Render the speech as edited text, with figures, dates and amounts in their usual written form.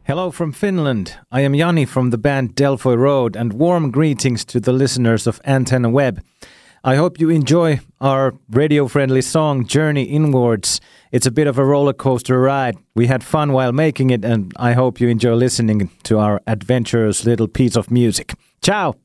Hello from Finland. I am Jani from the band Delphi Road, and warm greetings to the listeners of Antenna Web. I hope you enjoy our radio-friendly song Journey Inwards. It's a bit of a roller coaster ride. We had fun while making it, and I hope you enjoy listening to our adventurous little piece of music. Ciao!